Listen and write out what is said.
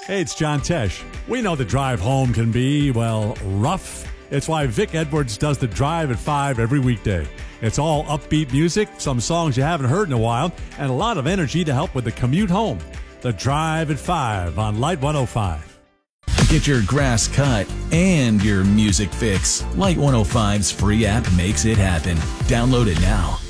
Hey, it's John Tesh. We know the drive home can be, well, rough. It's why Vic Edwards does the Drive at 5 every weekday. It's all upbeat music, some songs you haven't heard in a while, and a lot of energy to help with the commute home. The Drive at 5 on Light 105. Get your grass cut and your music fix. Light 105's free app makes it happen. Download it now.